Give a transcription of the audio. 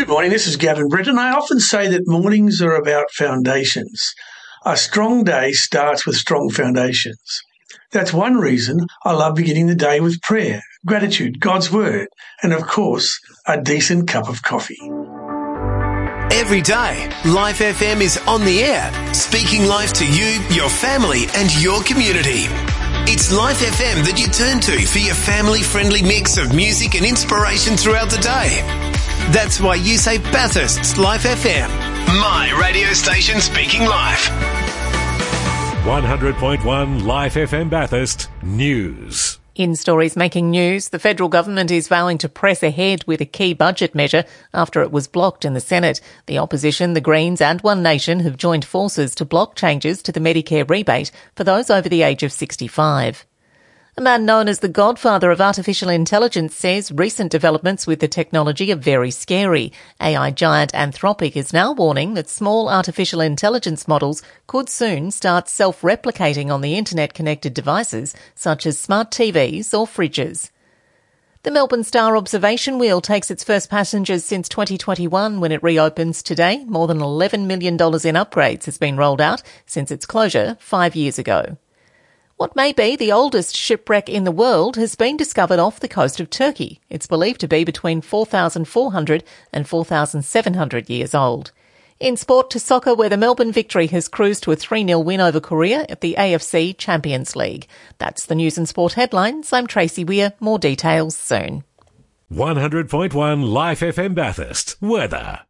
Good morning, this is Gavin Britton. I often say that mornings are about foundations. A strong day starts with strong foundations. That's one reason I love beginning the day with prayer, gratitude, God's word, and of course, a decent cup of coffee. Every day, Life FM is on the air, speaking life to you, your family and your community. It's Life FM that you turn to for your family-friendly mix of music and inspiration throughout the day. That's why you say Bathurst's Life FM, my radio station speaking life. 100.1 Life FM Bathurst News. In stories making news, the federal government is vowing to press ahead with a key budget measure after it was blocked in the Senate. The opposition, the Greens and One Nation have joined forces to block changes to the Medicare rebate for those over the age of 65. A man known as the godfather of artificial intelligence says recent developments with the technology are very scary. AI giant Anthropic is now warning that small artificial intelligence models could soon start self-replicating on the internet-connected devices such as smart TVs or fridges. The Melbourne Star Observation Wheel takes its first passengers since 2021 when it reopens today. More than $11 million in upgrades has been rolled out since its closure 5 years ago. What may be the oldest shipwreck in the world has been discovered off the coast of Turkey. It's believed to be between 4,400 and 4,700 years old. In sport to soccer, where the Melbourne Victory has cruised to a 3-0 win over Korea at the AFC Champions League. That's the news and sport headlines. I'm Tracy Weir. More details soon. 100.1 Life FM Bathurst. Weather.